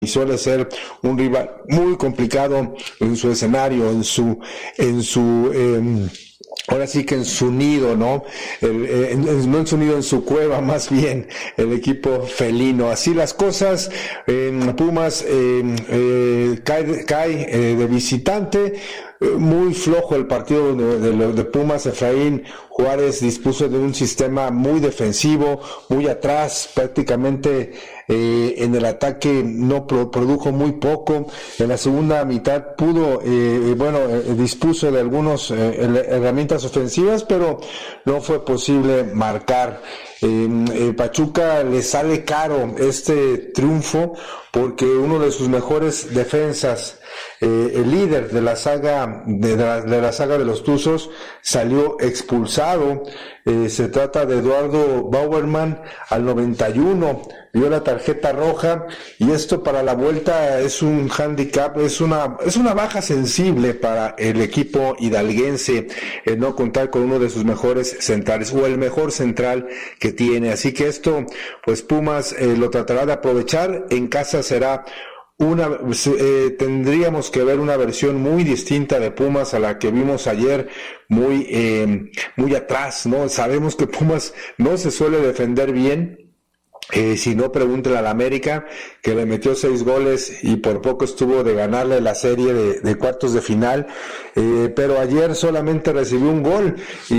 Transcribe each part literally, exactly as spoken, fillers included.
y suele ser un rival muy complicado en su escenario, en su, en su, eh, ahora sí que en su nido, ¿no? El, eh, en, no en su nido, en su cueva, más bien, el equipo felino. Así las cosas, eh, Pumas eh, eh, cae, cae eh, de visitante. Muy flojo el partido de, de, de Pumas. Efraín Juárez dispuso de un sistema muy defensivo, muy atrás, prácticamente eh, en el ataque no pro, produjo muy poco. En la segunda mitad pudo, eh, bueno, eh, dispuso de algunas eh, herramientas ofensivas, pero no fue posible marcar. Eh, eh, Pachuca le sale caro este triunfo porque uno de sus mejores defensas, eh, el líder de la saga de la, de la saga de los Tuzos, salió expulsado. Eh, se trata de Eduardo Bauerman al noventa y uno, vio la tarjeta roja, y esto para la vuelta es un handicap, es una es una baja sensible para el equipo hidalguense, el no contar con uno de sus mejores centrales o el mejor central que tiene. Así que esto, pues Pumas eh, lo tratará de aprovechar. En casa será una eh, tendríamos que ver una versión muy distinta de Pumas a la que vimos ayer, muy eh, muy atrás, ¿no? Sabemos que Pumas no se suele defender bien. Eh, si no, pregúntale al América, que le metió seis goles y por poco estuvo de ganarle la serie de, de cuartos de final, eh, pero ayer solamente recibió un gol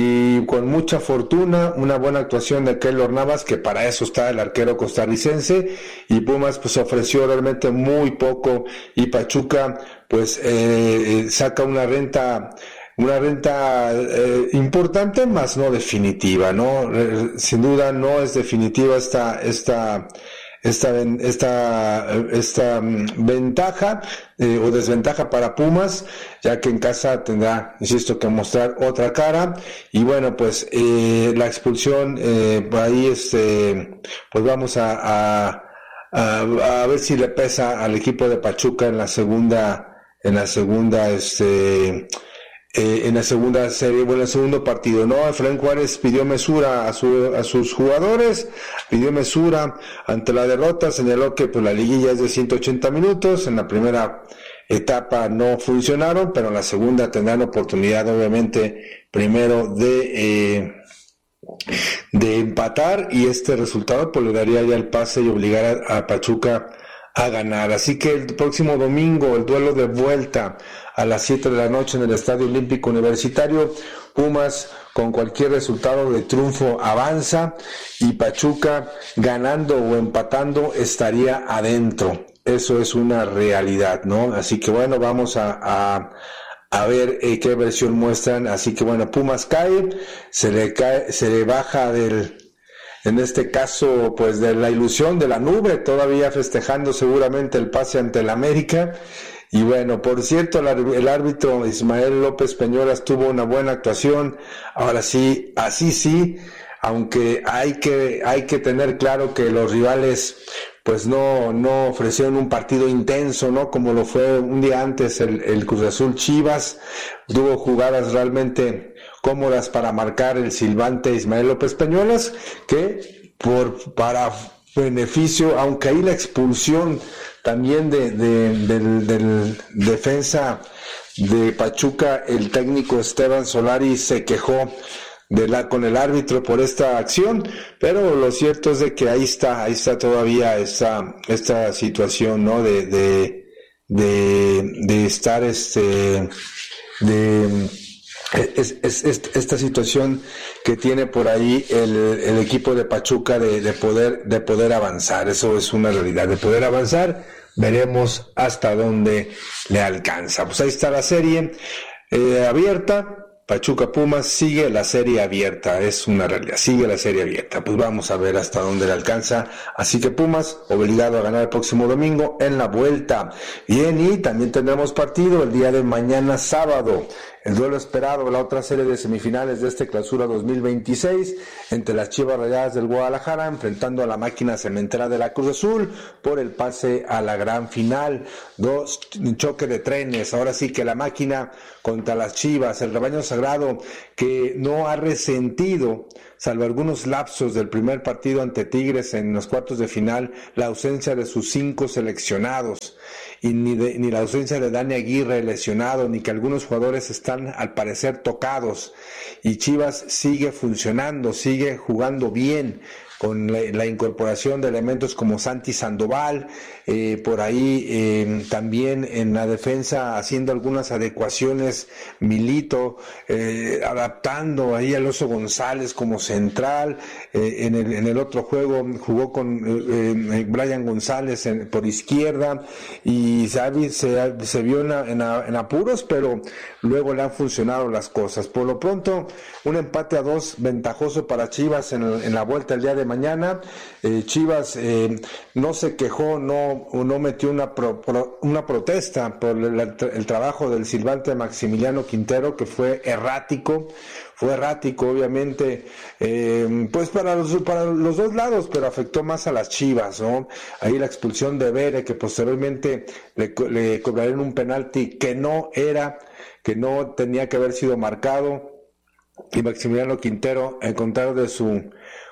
y con mucha fortuna, una buena actuación de Keylor Navas, que para eso está el arquero costarricense, y Pumas pues ofreció realmente muy poco, y Pachuca pues eh, saca una renta una renta eh, importante, más no definitiva, ¿no? Eh, sin duda no es definitiva esta esta esta esta esta um, ventaja eh, o desventaja para Pumas, ya que en casa tendrá, insisto, que mostrar otra cara. Y bueno, pues eh, la expulsión eh, por ahí este pues vamos a, a a a ver si le pesa al equipo de Pachuca en la segunda en la segunda este Eh, en la segunda serie, bueno, en el segundo partido, ¿no? Efraín Juárez pidió mesura a, su, a sus jugadores, pidió mesura ante la derrota, señaló que pues la liguilla es de ciento ochenta minutos, en la primera etapa no funcionaron, pero en la segunda tendrán oportunidad, obviamente, primero de eh, de empatar, y este resultado pues le daría ya el pase y obligar a, a Pachuca a ganar. Así que el próximo domingo, el duelo de vuelta a las siete de la noche en el Estadio Olímpico Universitario, Pumas con cualquier resultado de triunfo avanza, y Pachuca ganando o empatando estaría adentro. Eso es una realidad, ¿no? Así que bueno, vamos a, a a ver eh, qué versión muestran. Así que bueno, Pumas cae, se le cae, se le baja del, en este caso, pues de la ilusión de la nube, todavía festejando seguramente el pase ante el América. Y bueno, por cierto, el árbitro Ismael López Peñolas tuvo una buena actuación. Ahora sí, así sí, aunque hay que, hay que tener claro que los rivales pues no, no ofrecieron un partido intenso, ¿no? Como lo fue un día antes el, el Cruz Azul Chivas. Tuvo jugadas realmente cómodas para marcar el silbante Ismael López Peñolas, que por, para beneficio, aunque ahí la expulsión también de, de, del, del defensa de Pachuca, el técnico Esteban Solari se quejó de la con el árbitro por esta acción, pero lo cierto es de que ahí está, ahí está todavía esta, esta situación, ¿no? De, de, de, de estar este, de, Es, es, es esta situación que tiene por ahí el, el equipo de Pachuca de, de poder de poder avanzar. Eso es una realidad, de poder avanzar. Veremos hasta dónde le alcanza. Pues ahí está la serie eh, abierta. Pachuca Pumas sigue la serie abierta, es una realidad, sigue la serie abierta. Pues vamos a ver hasta dónde le alcanza. Así que Pumas obligado a ganar el próximo domingo en la vuelta. Bien, y también tendremos partido el día de mañana sábado. El duelo esperado, la otra serie de semifinales de este Clausura dos mil veintiséis, entre las Chivas Rayadas del Guadalajara enfrentando a la máquina cementera de la Cruz Azul por el pase a la gran final. Dos choque de trenes, ahora sí que la máquina contra las Chivas, el rebaño sagrado que no ha resentido salvo algunos lapsos del primer partido ante Tigres en los cuartos de final, la ausencia de sus cinco seleccionados, y ni, de, ni la ausencia de Dani Aguirre lesionado, ni que algunos jugadores están al parecer tocados, y Chivas sigue funcionando, sigue jugando bien, con la, la incorporación de elementos como Santi Sandoval, eh, por ahí eh, también en la defensa haciendo algunas adecuaciones, Milito, eh, adaptando ahí al Oso González como central, eh, en, el, en el otro juego jugó con eh, eh, Brian González en, por izquierda, y Xavi se, se vio en, en, en apuros, pero luego le han funcionado las cosas. Por lo pronto, un empate a dos ventajoso para Chivas en, en la vuelta el día de mañana. eh, Chivas eh, no se quejó, no, no metió una, pro, pro, una protesta por el, el trabajo del silbante Maximiliano Quintero, que fue errático, fue errático obviamente, eh, pues para los, para los dos lados, pero afectó más a las Chivas, ¿no? Ahí la expulsión de Bere, que posteriormente le, le cobraron un penalti que no era, que no tenía que haber sido marcado, y Maximiliano Quintero, en contrario de su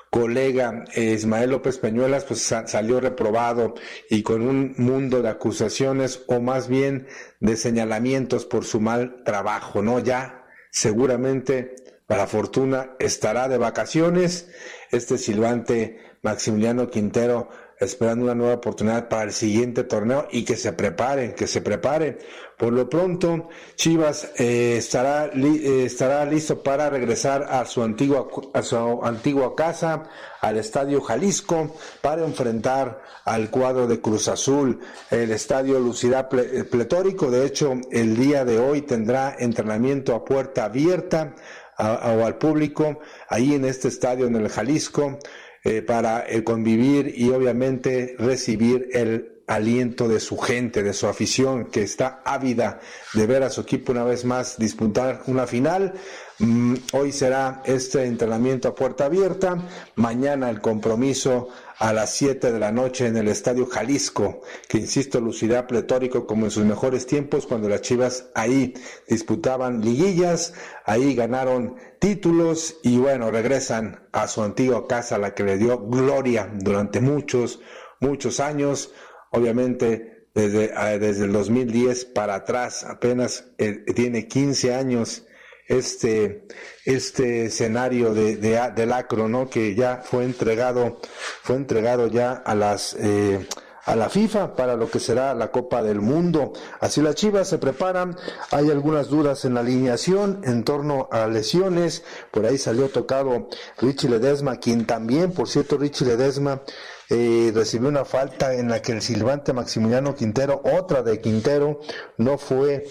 colega eh, Ismael López Peñuelas, pues sa- salió reprobado y con un mundo de acusaciones, o más bien de señalamientos por su mal trabajo, ¿no? Ya seguramente, para fortuna, estará de vacaciones este silbante Maximiliano Quintero, esperando una nueva oportunidad para el siguiente torneo, y que se prepare, que se prepare. Por lo pronto, Chivas eh, estará li, eh, estará listo para regresar a su antigua a su antigua casa, al Estadio Jalisco, para enfrentar al cuadro de Cruz Azul. El estadio lucirá ple, pletórico. De hecho, el día de hoy tendrá entrenamiento a puerta abierta a, a, o al público ahí en este estadio, en el Jalisco, eh, para eh, convivir y obviamente recibir el aliento de su gente, de su afición, que está ávida de ver a su equipo una vez más disputar una final. Mm, hoy será este entrenamiento a puerta abierta, mañana el compromiso a las siete de la noche en el Estadio Jalisco, que insisto, lucirá pletórico como en sus mejores tiempos, cuando las Chivas ahí disputaban liguillas, ahí ganaron títulos, y bueno, regresan a su antigua casa, la que le dio gloria durante muchos, muchos años. Obviamente desde, desde el dos mil diez para atrás, apenas eh, tiene quince años este este escenario de, de del Acro, ¿no? Que ya fue entregado fue entregado ya a las eh, a la FIFA para lo que será la Copa del Mundo. Así las Chivas se preparan. Hay algunas dudas en la alineación en torno a lesiones. Por ahí salió tocado Richie Ledesma, quien también, por cierto, Richie Ledesma Eh, recibió una falta en la que el silbante Maximiliano Quintero, otra de Quintero, no fue,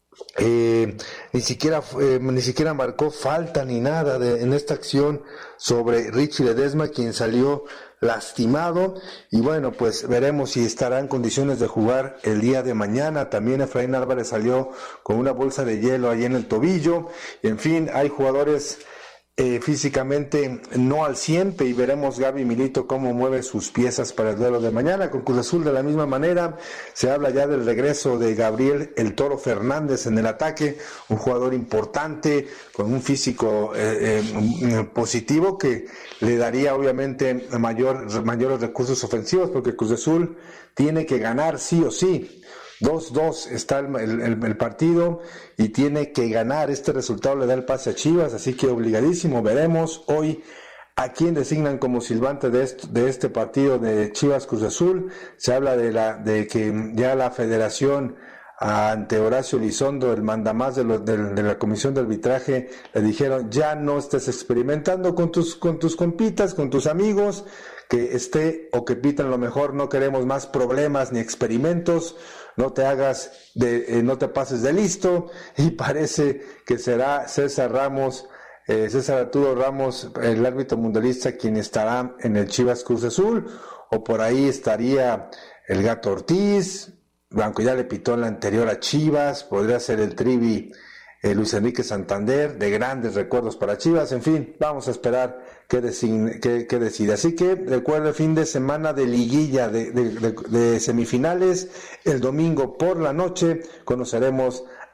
eh, ni siquiera eh, ni siquiera marcó falta ni nada de, en esta acción sobre Richie Ledesma, quien salió lastimado. Y bueno, pues veremos si estará en condiciones de jugar el día de mañana. También Efraín Álvarez salió con una bolsa de hielo ahí en el tobillo. Y en fin, hay jugadores Eh, físicamente no al cien, y veremos Gaby Milito cómo mueve sus piezas para el duelo de mañana. Con Cruz Azul de la misma manera, se habla ya del regreso de Gabriel El Toro Fernández en el ataque, un jugador importante, con un físico eh, eh, positivo, que le daría obviamente mayor, mayores recursos ofensivos, porque Cruz Azul tiene que ganar sí o sí. dos dos está el, el, el partido, y tiene que ganar. Este resultado le da el pase a Chivas, así que obligadísimo. Veremos hoy a quién designan como silbante de este, de este partido de Chivas Cruz Azul. Se habla de la de que ya la federación, ante Horacio Elizondo, el mandamás de, lo, de, de la comisión de arbitraje, le dijeron: ya no estés experimentando con tus con tus compitas, con tus amigos, que esté o que pitan lo mejor. No queremos más problemas ni experimentos. No te hagas de, eh, no te pases de listo. Y parece que será César Ramos, eh, César Arturo Ramos, el árbitro mundialista, quien estará en el Chivas Cruz Azul, o por ahí estaría el Gato Ortiz, aunque ya le pitó en la anterior a Chivas. Podría ser el Trivi, eh, Luis Enrique Santander, de grandes recuerdos para Chivas. En fin, vamos a esperar que, designe, que, que decida. Así que recuerda el fin de semana de liguilla, de, de, de, de semifinales. El domingo por la noche conoceremos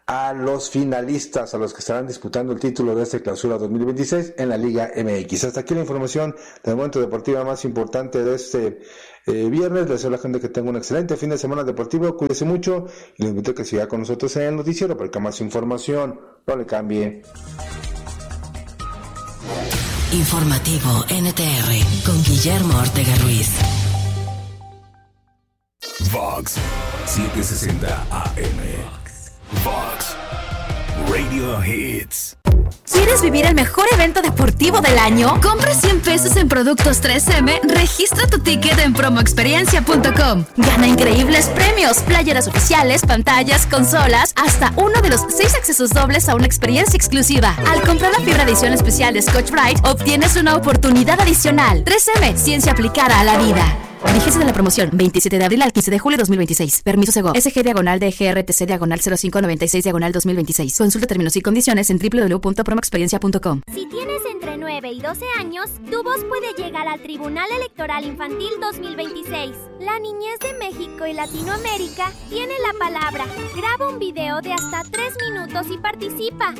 a los finalistas, a los que estarán disputando el título de este clausura dos mil veintiséis en la Liga M X. Hasta aquí la información del momento deportivo más importante de este eh, viernes. Les deseo a la gente que tenga un excelente fin de semana deportivo, cuídese mucho y les invito a que siga con nosotros en el noticiero para que más información no le cambie. Informativo N T R con Guillermo Ortega Ruiz. Vox setecientos sesenta A M. Vox Radio Hits. ¿Quieres vivir el mejor evento deportivo del año? Compra cien pesos en productos tres eme, registra tu ticket en promo experiencia punto com. Gana increíbles premios, playeras oficiales, pantallas, consolas, hasta uno de los seis accesos dobles a una experiencia exclusiva. Al comprar la fibra edición especial de Scotch-Brite, obtienes una oportunidad adicional. tres eme, ciencia aplicada a la vida. Vigencia de la promoción, veintisiete de abril al quince de julio de dos mil veintiséis. Permiso Segov. S G diagonal D G R T C diagonal cero cinco noventa y seis diagonal dos mil veintiséis. Consulta términos y condiciones en doble u doble u doble u punto promo experiencia punto com. Si tienes entre nueve y doce años, tu voz puede llegar al Tribunal Electoral Infantil dos mil veintiséis. La niñez de México y Latinoamérica tiene la palabra. Graba un video de hasta tres minutos y participa.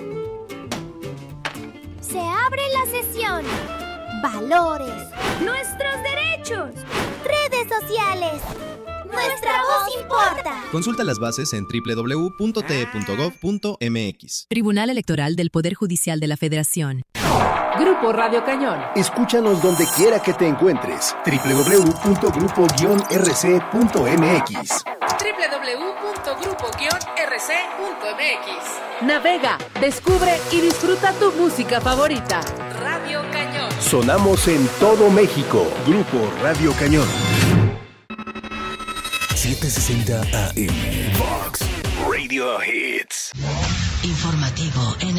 Se abre la sesión. Valores. Nuestros derechos. Redes sociales. Nuestra voz importa. Consulta las bases en doble u doble u doble u punto t e punto gov punto m x. Tribunal Electoral del Poder Judicial de la Federación. Grupo Radio Cañón. Escúchanos donde quiera que te encuentres. doble u doble u doble u punto grupo guion r c punto m x. doble u doble u doble u punto grupo guion r c punto m x. Navega, descubre y disfruta tu música favorita. Radio Cañón. Sonamos en todo México. Grupo Radio Cañón. setecientos sesenta A M. Vox Radio Hits. Informativo N